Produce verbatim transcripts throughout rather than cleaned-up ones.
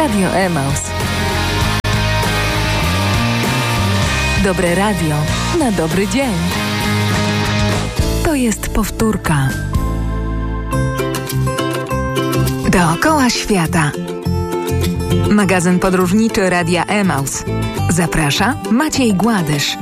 Radio Emaus. Dobre radio na dobry dzień. To jest powtórka. Dookoła świata. Magazyn podróżniczy Radia Emaus. Zaprasza Maciej Gładysz.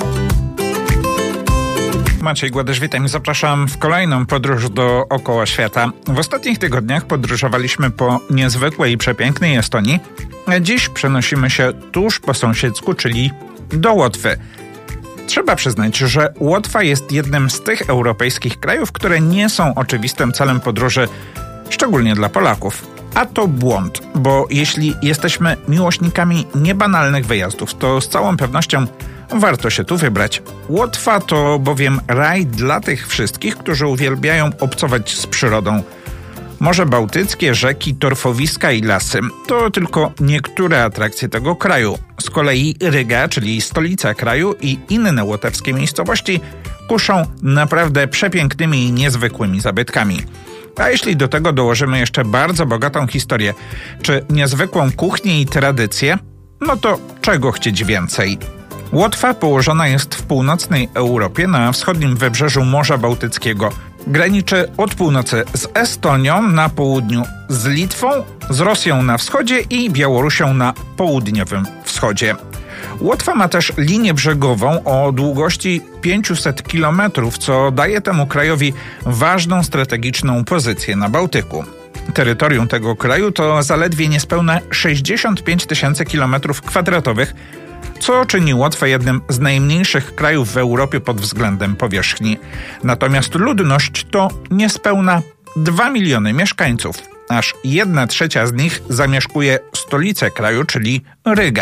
Maciej Gładysz, witam i zapraszam w kolejną podróż dookoła świata. W ostatnich tygodniach podróżowaliśmy po niezwykłej i przepięknej Estonii. Dziś przenosimy się tuż po sąsiedzku, czyli do Łotwy. Trzeba przyznać, że Łotwa jest jednym z tych europejskich krajów, które nie są oczywistym celem podróży, szczególnie dla Polaków. A to błąd, bo jeśli jesteśmy miłośnikami niebanalnych wyjazdów, to z całą pewnością warto się tu wybrać. Łotwa to bowiem raj dla tych wszystkich, którzy uwielbiają obcować z przyrodą. Morze Bałtyckie, rzeki, torfowiska i lasy to tylko niektóre atrakcje tego kraju. Z kolei Ryga, czyli stolica kraju, i inne łotewskie miejscowości kuszą naprawdę przepięknymi i niezwykłymi zabytkami. A jeśli do tego dołożymy jeszcze bardzo bogatą historię, czy niezwykłą kuchnię i tradycję, no to czego chcieć więcej? Łotwa położona jest w północnej Europie na wschodnim wybrzeżu Morza Bałtyckiego. Graniczy od północy z Estonią na południu, z Litwą, z Rosją na wschodzie i Białorusią na południowym wschodzie. Łotwa ma też linię brzegową o długości pięćset kilometrów, co daje temu krajowi ważną strategiczną pozycję na Bałtyku. Terytorium tego kraju to zaledwie niespełna sześćdziesiąt pięć tysięcy kilometrów kwadratowych, co czyni Łotwę jednym z najmniejszych krajów w Europie pod względem powierzchni. Natomiast ludność to niespełna dwa miliony mieszkańców. Aż jedna trzecia z nich zamieszkuje stolicę kraju, czyli Rygę.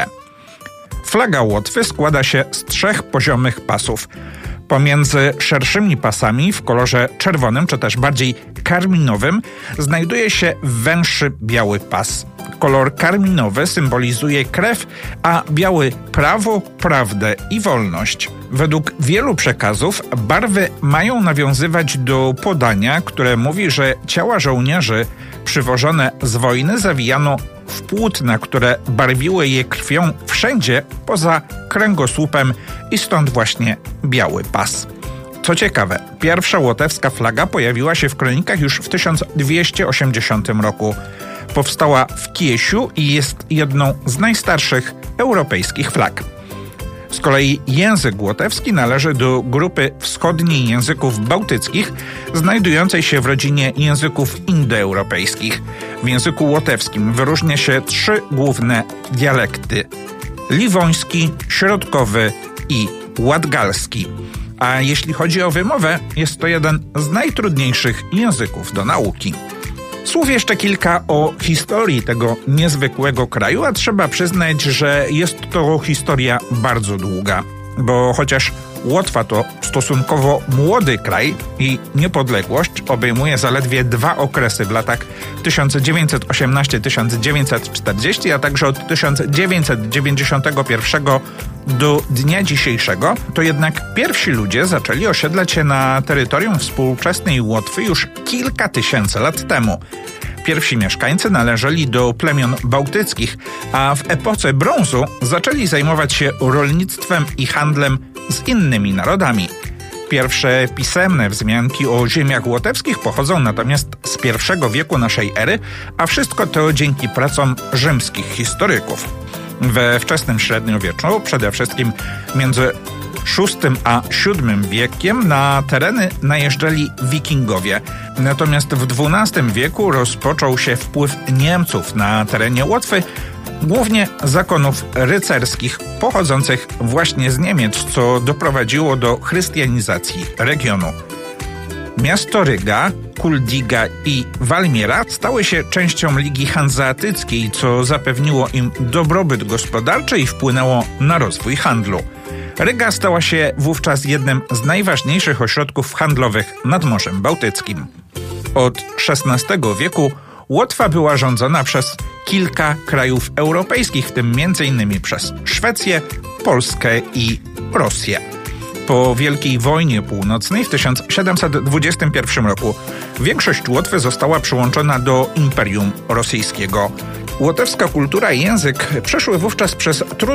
Flaga Łotwy składa się z trzech poziomych pasów. Pomiędzy szerszymi pasami w kolorze czerwonym, czy też bardziej karminowym, znajduje się węższy biały pas. Kolor karminowy symbolizuje krew, a biały prawo, prawdę i wolność. Według wielu przekazów barwy mają nawiązywać do podania, które mówi, że ciała żołnierzy przywożone z wojny zawijano w płótna, które barwiły je krwią wszędzie poza kręgosłupem i stąd właśnie biały pas. Co ciekawe, pierwsza łotewska flaga pojawiła się w kronikach już w tysiąc dwieście osiemdziesiątym roku. Powstała w Kiesiu i jest jedną z najstarszych europejskich flag. Z kolei język łotewski należy do grupy wschodniej języków bałtyckich, znajdującej się w rodzinie języków indoeuropejskich. W języku łotewskim wyróżnia się trzy główne dialekty: liwoński, środkowy i ładgalski. A jeśli chodzi o wymowę, jest to jeden z najtrudniejszych języków do nauki. Słów jeszcze kilka o historii tego niezwykłego kraju, a trzeba przyznać, że jest to historia bardzo długa, bo chociaż Łotwa to stosunkowo młody kraj i niepodległość obejmuje zaledwie dwa okresy w latach tysiąc dziewięćset osiemnasty do tysiąc dziewięćset czterdziestego, a także od tysiąc dziewięćset dziewięćdziesiątego pierwszego do dnia dzisiejszego, to jednak pierwsi ludzie zaczęli osiedlać się na terytorium współczesnej Łotwy już kilka tysięcy lat temu. Pierwsi mieszkańcy należeli do plemion bałtyckich, a w epoce brązu zaczęli zajmować się rolnictwem i handlem z innymi narodami. Pierwsze pisemne wzmianki o ziemiach łotewskich pochodzą natomiast z pierwszego wieku naszej ery, a wszystko to dzięki pracom rzymskich historyków. We wczesnym średniowieczu, przede wszystkim między szóstym a siódmym wiekiem, na tereny najeżdżali wikingowie. Natomiast w dwunastym wieku rozpoczął się wpływ Niemców na terenie Łotwy, głównie zakonów rycerskich pochodzących właśnie z Niemiec, co doprowadziło do chrystianizacji regionu. Miasto Ryga, Kuldiga i Walmiera stały się częścią Ligi Hanzeatyckiej, co zapewniło im dobrobyt gospodarczy i wpłynęło na rozwój handlu. Ryga stała się wówczas jednym z najważniejszych ośrodków handlowych nad Morzem Bałtyckim. Od szesnastego wieku Łotwa była rządzona przez kilka krajów europejskich, w tym między innymi przez Szwecję, Polskę i Rosję. Po Wielkiej Wojnie Północnej w tysiąc siedemset dwudziestym pierwszym roku większość Łotwy została przyłączona do Imperium Rosyjskiego. Łotewska kultura i język przeszły wówczas przez trudne